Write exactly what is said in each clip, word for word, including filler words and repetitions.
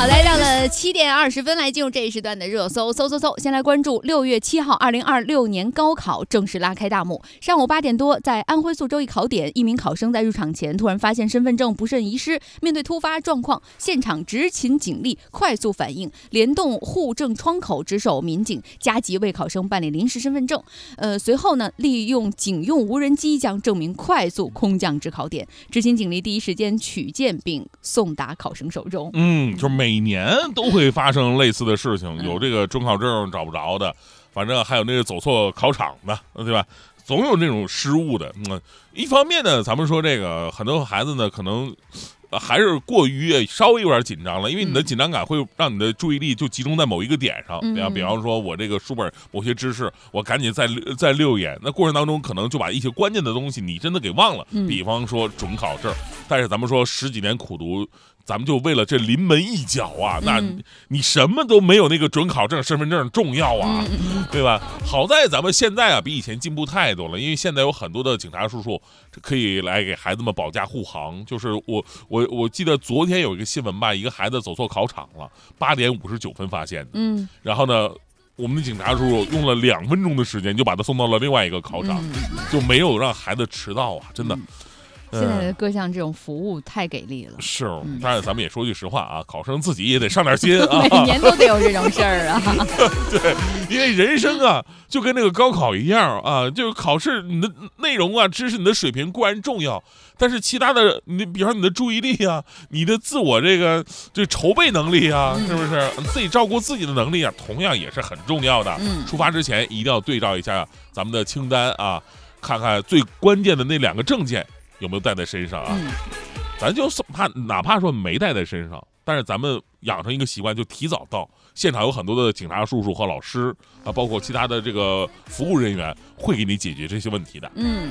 好来到了七点二十分，来进入这一时段的热搜，搜搜搜。先来关注六月七号，二零二六年高考正式拉开大幕。上午八点多，在安徽宿州一考点，一名考生在入场前突然发现身份证不慎遗失，面对突发状况，现场执勤警力快速反应，联动户政窗口值守民警加急为考生办理临时身份证。呃，随后呢，利用警用无人机将证明快速空降至考点，执勤警力第一时间取件并送达考生手中。 嗯，就是每年都会发生类似的事情，有这个准考证找不着的，反正还有那个走错考场的，对吧？总有这种失误的。嗯，一方面呢，咱们说这个很多孩子呢，可能还是过于稍微有点紧张了，因为你的紧张感会让你的注意力就集中在某一个点上。比方比方说，我这个书本某些知识，我赶紧再再溜一眼，那过程当中可能就把一些关键的东西你真的给忘了。比方说准考证，但是咱们说十几年苦读，咱们就为了这临门一脚啊，那你什么都没有那个准考证、身份证重要啊，对吧？好在咱们现在啊比以前进步太多了，因为现在有很多的警察叔叔可以来给孩子们保驾护航。就是我我我记得昨天有一个新闻吧，一个孩子走错考场了，八点五十九分发现的，嗯，然后呢，我们的警察叔叔用了两分钟的时间就把他送到了另外一个考场，就没有让孩子迟到啊，真的。 现在的各项这种服务太给力了。 是，但是咱们也说句实话啊，考生自己也得上点心啊， 每年都得有这种事儿啊。 对，因为人生啊，就跟那个高考一样啊，就是考试你的内容啊、知识、你的水平固然重要，但是其他的，你比方你的注意力啊、你的自我这个这筹备能力啊，是不是？自己照顾自己的能力啊，同样也是很重要的。嗯，出发之前一定要对照一下咱们的清单啊，看看最关键的那两个证件有没有带在身上啊？嗯，咱就怕哪怕说没带在身上，但是咱们养成一个习惯，就提早到现场。有很多的警察叔叔和老师啊，包括其他的这个服务人员，会给你解决这些问题的。 嗯。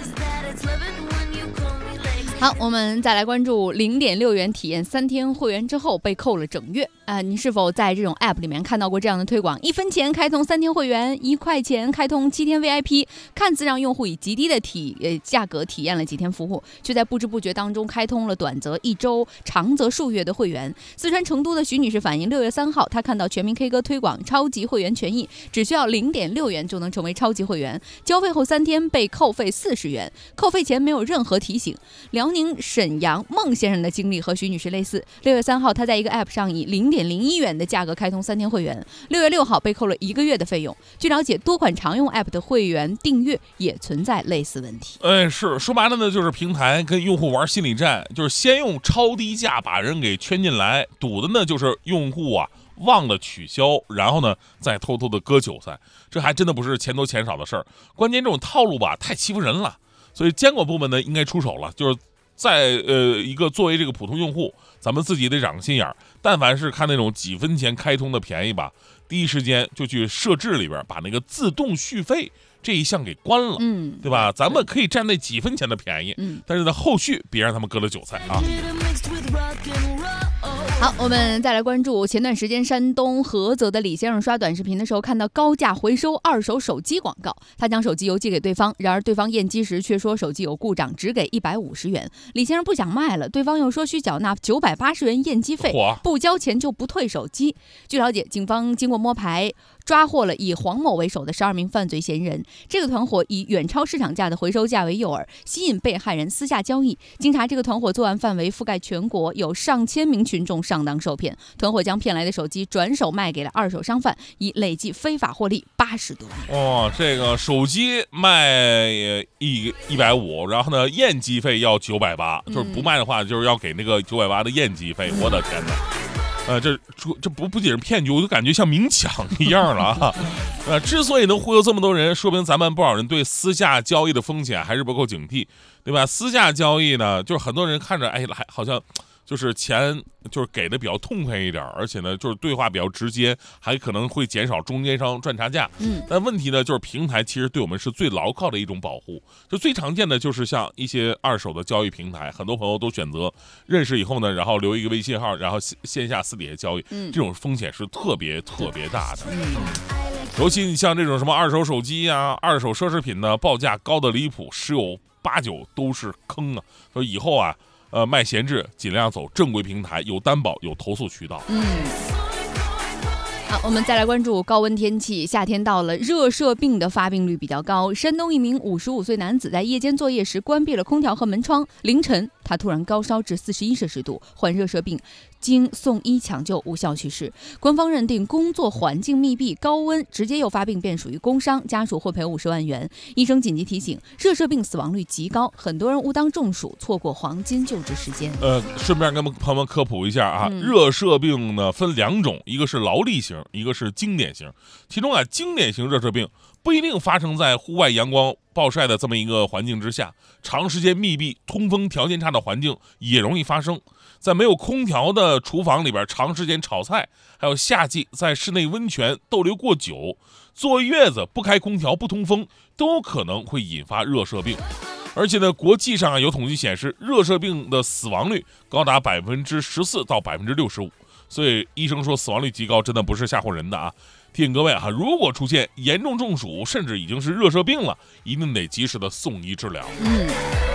好，我们再来关注零点六元体验三天会员之后被扣了整月啊、呃！你是否在这种 App 里面看到过这样的推广？一分钱开通三天会员，一块钱开通七天 V I P， 看似让用户以极低的体呃价格体验了几天服务，却在不知不觉当中开通了短则一周、长则数月的会员。四川成都的徐女士反映，六月三号，她看到全民 K 歌推广超级会员权益，只需要零点六元就能成为超级会员，交费后三天被扣费四十元，扣费前没有任何提醒。辽宁沈阳孟先生的经历和徐女士类似，六月三号，他在一个 App 上以零点零一元的价格开通三天会员，六月六号被扣了一个月的费用。据了解，多款常用 App 的会员订阅也存在类似问题。 哎，是说白了呢，就是平台跟用户玩心理战，就是先用超低价把人给圈进来，赌的呢就是用户啊忘了取消，然后呢再偷偷的割韭菜，这还真的不是钱多钱少的事儿。关键这种套路吧，太欺负人了。所以监管部门呢应该出手了，就是在呃一个作为这个普通用户，咱们自己得长个心眼儿，但凡是看那种几分钱开通的便宜吧，第一时间就去设置里边把那个自动续费这一项给关了，嗯，对吧？咱们可以占那几分钱的便宜，嗯，但是呢后续别让他们割了韭菜啊。 好，我们再来关注前段时间山东菏泽的李先生刷短视频的时候，看到高价回收二手手机广告，他将手机邮寄给对方，然而对方验机时却说手机有故障，只给一百五十元。李先生不想卖了，对方又说需缴纳九百八十元验机费，不交钱就不退手机。据了解，警方经过摸排，抓获了以黄某为首的十二名犯罪嫌疑人。这个团伙以远超市场价的回收价为诱饵，吸引被害人私下交易。经查，这个团伙作案范围覆盖全国，有上千名群众上当受骗。团伙将骗来的手机转手卖给了二手商贩，以累计非法获利八十多万。 哦，这个手机卖一一百五，然后呢验机费要九百八，就是不卖的话就是要给那个九百八的验机费。我的天哪！呃，这这不不仅是骗局，我就感觉像明抢一样了啊！呃，之所以能忽悠这么多人，说明咱们不少人对私下交易的风险还是不够警惕，对吧？私下交易呢，就是很多人看着，哎，还好像就是钱就是给的比较痛快一点，而且呢，就是对话比较直接，还可能会减少中间商赚差价。嗯，但问题呢，就是平台其实对我们是最牢靠的一种保护。就最常见的就是像一些二手的交易平台，很多朋友都选择认识以后呢，然后留一个微信号，然后线下私底下交易，嗯，这种风险是特别特别大的。嗯，尤其你像这种什么二手手机啊、二手奢侈品呢，报价高的离谱，十有八九都是坑啊。所以以后啊。 呃，卖闲置尽量走正规平台，有担保，有投诉渠道。 嗯。好，我们再来关注高温天气，夏天到了，热射病的发病率比较高。山东一名五十五岁男子在夜间作业时关闭了空调和门窗，凌晨他突然高烧至四十一摄氏度，患热射病，经送医抢救无效去世。官方认定工作环境密闭、高温直接诱发病变属于工伤，家属获赔五十万元。医生紧急提醒，热射病死亡率极高，很多人误当中暑，错过黄金救治时间。 呃，顺便跟朋友们科普一下啊， 嗯、 热射病呢分两种，一个是劳力型，一个是经典型。其中啊，经典型热射病不一定发生在户外阳光暴晒的这么一个环境之下，长时间密闭、通风条件差的环境也容易发生。在没有空调的厨房里边长时间炒菜，还有夏季在室内温泉逗留过久，坐月子不开空调不通风，都可能会引发热射病。而且呢，国际上有统计显示，热射病的死亡率高达百分之十四到百分之六十五。所以医生说死亡率极高，真的不是吓唬人的啊！提醒各位啊，如果出现严重中暑，甚至已经是热射病了，一定得及时的送医治疗。 嗯。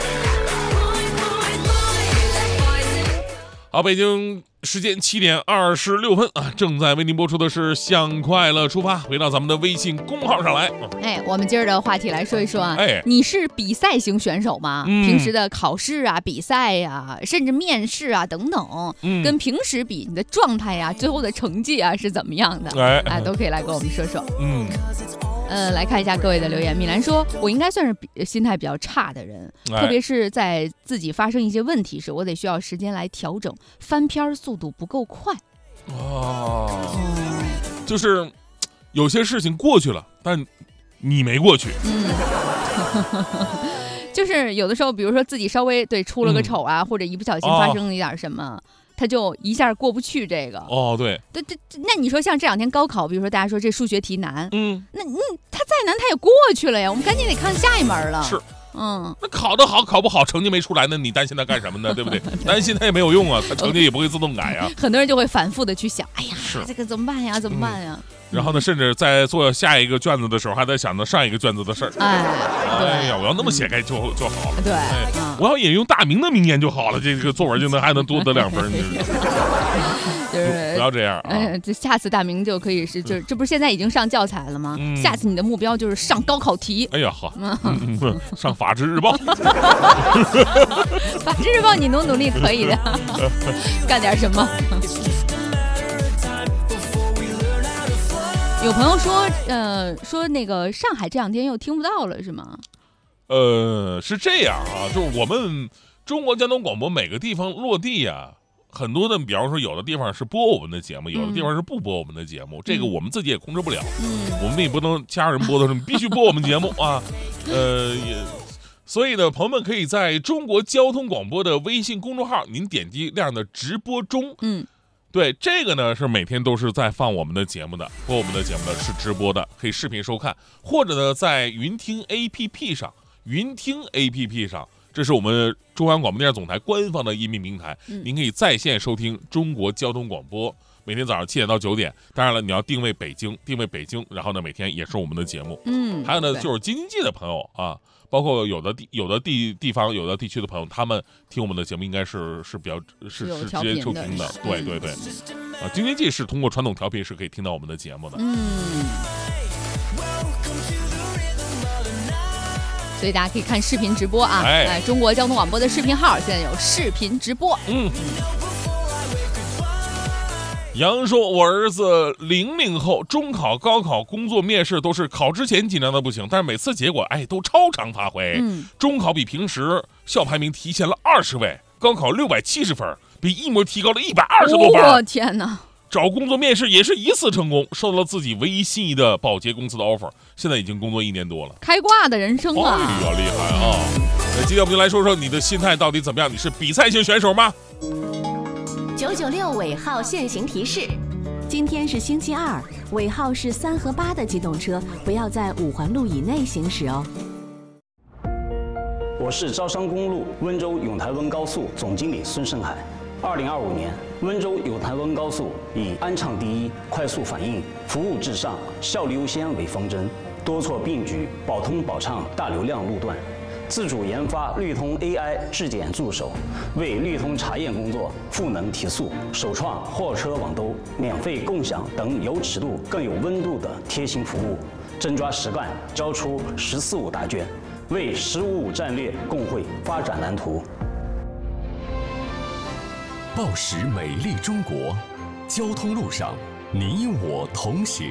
好，北京时间七点二十六分啊，正在为您播出的是向快乐出发，回到咱们的微信公号上来。 哎，我们今儿的话题来说一说啊， 哎， 你是比赛型选手吗？ 嗯、 平时的考试啊、比赛呀、啊，甚至面试啊等等， 嗯、 跟平时比，你的状态呀、啊、最后的成绩啊是怎么样的？ 哎， 啊，都可以来跟我们说说。 嗯。 呃，来看一下各位的留言。米兰说，我应该算是比心态比较差的人， 哎、 特别是在自己发生一些问题时，我得需要时间来调整，翻篇速度不够快。 哦，嗯、就是有些事情过去了，但你没过去。 嗯。就是有的时候，比如说自己稍微对出了个丑啊，嗯、或者一不小心发生了一点什么。哦，他就一下过不去这个哦，对， 对对，那你说像这两天高考，比如说大家说这数学题难， 嗯， 那嗯，他再难他也过去了呀，我们赶紧得看下一门了。 是， 嗯， 那考得好考不好，成绩没出来，那你担心他干什么呢？对不对？担心他也没有用啊，他成绩也不会自动改呀。 很多人就会反复的去想，哎呀， 是这个怎么办呀？怎么办呀？ 嗯然后呢，甚至在做下一个卷子的时候，还在想着上一个卷子的事儿。 哎， 哎呀，我要那么写该就就好了。 对， 哎嗯、 我要引用大明的名言就好了，这个作文就能还能多得两分。 就是不要这样啊！ 哎，这下次大明就可以是，就这不是现在已经上教材了吗？ 嗯、 下次你的目标就是上高考题。 哎呀好，嗯嗯、上法制日报。 法制日报，你努努力可以的，干点什么？有朋友说，呃，说那个上海这两天又听不到了，是吗？ 呃，是这样啊，就是我们中国交通广播每个地方落地呀、啊，很多的，比方说有的地方是播我们的节目，有的地方是不播我们的节目，嗯、这个我们自己也控制不了，嗯，我们也不能家人播的时候你必须播我们节目啊，呃，也。所以呢，朋友们可以在中国交通广播的微信公众号，您点击亮的直播中， 嗯。 对，这个呢是每天都是在放我们的节目的，播我们的节目的是直播的，可以视频收看，或者呢在云听 A P P 上，云听 A P P 上，这是我们中央广播电视总台官方的音频平台， 嗯、 您可以在线收听中国交通广播，每天早上七点到九点。当然了，你要定位北京，定位北京，然后呢每天也是我们的节目。 嗯， 还有呢就是京津冀的朋友啊。包括有的地有的地地方有的地区的朋友，他们听我们的节目应该是是比较是是直接收听的，对对对，啊，京津冀是通过传统调频是可以听到我们的节目的， 嗯，所以大家可以看视频直播啊， 哎， 哎中国交通广播的视频号现在有视频直播， 嗯。杨说：“我儿子零零后，中考、高考、工作面试都是考之前紧张的不行，但是每次结果哎都超常发挥。 嗯， 中考比平时校排名提前了二十位，高考六百七十分，比一模提高了一百二十多分。 我、哦、天哪！找工作面试也是一次成功，收到了自己唯一心仪的保洁公司的 offer， 现在已经工作一年多了， 开挂的人生啊！ 哎呀，厉害啊！那今天我们就来说说你的心态到底怎么样？你是比赛型选手吗？” 九九六尾号限行提示：今天是星期二，尾号是三和八的机动车不要在五环路以内行驶哦。 我是招商公路温州永台温高速总经理孙胜海。二零二五年，温州永台温高速以安畅第一、快速反应、服务至上、效率优先为方针，多措并举，保通保畅大流量路段。 自主研发绿通 A I 质检助手，为绿通查验工作赋能提速，首创货车网兜、免费共享等有尺度更有温度的贴心服务，真抓实干，交出“十四五”答卷，为“十五五”战略共绘发展蓝图。 报时美丽中国，交通路上你我同行。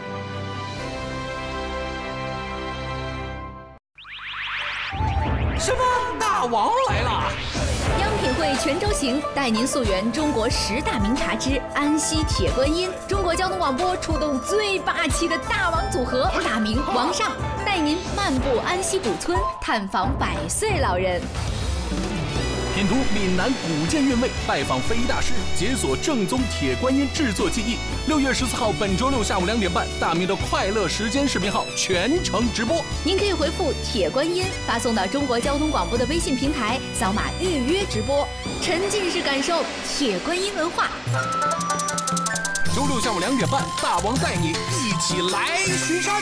什么？大王来了！ 央品汇全州行带您溯源中国十大名茶之安溪铁观音。中国交通广播出动最霸气的大王组合，大明王上带您漫步安溪古村，探访百岁老人。 品读闽南古建韵味，拜访非遗大师，解锁正宗铁观音制作技艺。六月十四号，本周六下午两点半，大明的快乐时间视频号全程直播。 您可以回复铁观音发送到中国交通广播的微信平台，扫码预约直播，沉浸式感受铁观音文化。 周六下午两点半，大王带你一起来巡山。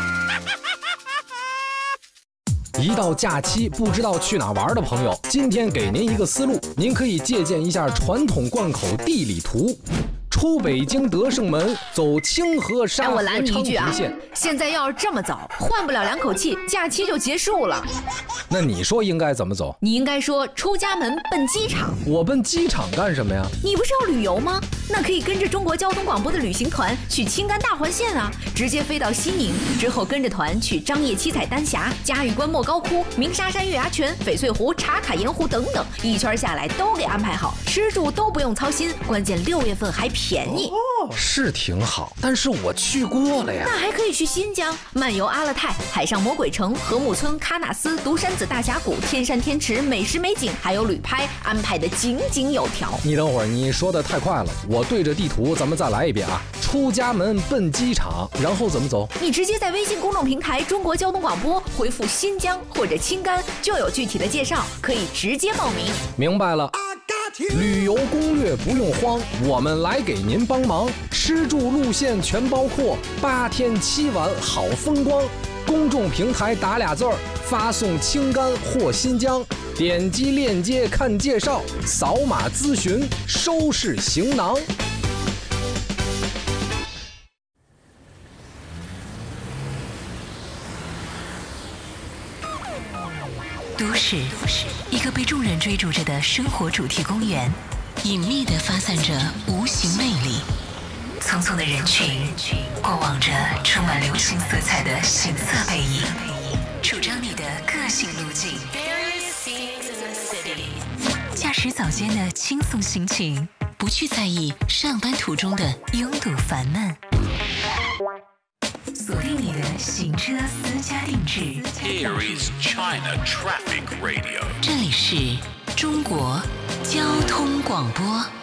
一到假期不知道去哪玩的朋友，今天给您一个思路，您可以借鉴一下传统贯口地理图。出北京德胜门，走清河沙河昌平线。 现在要是这么走，换不了两口气，假期就结束了。 那你说应该怎么走？ 你应该说出家门奔机场。 我奔机场干什么呀？ 你不是要旅游吗？那可以跟着中国交通广播的旅行团去青甘大环线啊，直接飞到西宁，之后跟着团去张掖七彩丹霞、嘉峪关莫高窟、鸣沙山月牙泉、翡翠湖、茶卡盐湖等等，一圈下来都给安排好，吃住都不用操心，关键六月份还便宜。 哦，是挺好，但是我去过了呀。 那还可以去新疆漫游阿勒泰、海上魔鬼城、禾木村、喀纳斯、独山子大峡谷、天山天池，美食美景还有旅拍，安排的井井有条。 你等会儿，你说的太快了，我对着地图咱们再来一遍啊。出家门奔机场，然后怎么走？ 你直接在微信公众平台中国交通广播回复新疆或者青甘，就有具体的介绍，可以直接报名。 明白了。旅游攻略不用慌，我们来给您帮忙，吃住路线全包括，八天七晚好风光。公众平台打俩字儿，发送青甘或新疆，点击链接看介绍，扫码咨询，收拾行囊。 都市，一个被众人追逐着的生活主题公园，隐秘地发散着无形魅力。匆匆的人群，过往着充满流行色彩的行色背影，主张你的个性路径。驾驶早间的轻松心情，不去在意上班途中的拥堵烦闷。锁定你的行车私家定制。 Here is China Traffic Radio。 这里是中国交通广播。